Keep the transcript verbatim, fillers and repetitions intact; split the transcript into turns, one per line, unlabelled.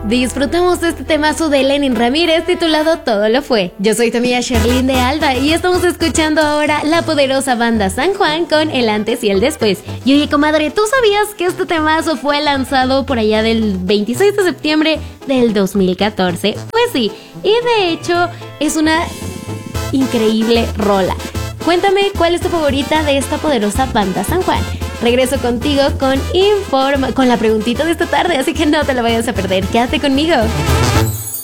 Disfrutamos de este temazo de Lenin Ramírez titulado Todo lo fue. Yo soy tu amiga Sherlyn de Alba y estamos escuchando ahora la poderosa banda San Juan con El antes y el después. Y oye, comadre, ¿tú sabías que este temazo fue lanzado por allá del veintiséis de septiembre del dos mil catorce? Pues sí, y de hecho es una increíble rola. Cuéntame cuál es tu favorita de esta poderosa banda San Juan. Regreso contigo con informa, con la preguntita de esta tarde, así que no te la vayas a perder. Quédate conmigo.